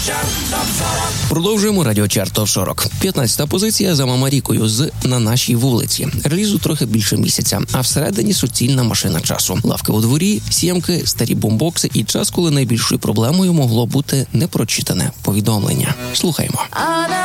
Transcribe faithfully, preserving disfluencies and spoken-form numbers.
Продовжуємо радіочарт топ сорок. п'ятнадцята позиція за Мамарікою з «На нашій вулиці». Релізу трохи більше місяця, а всередині суцільна машина часу. Лавки у дворі, сімки, старі бомбокси і час, коли найбільшою проблемою могло бути непрочитане повідомлення. Слухаємо.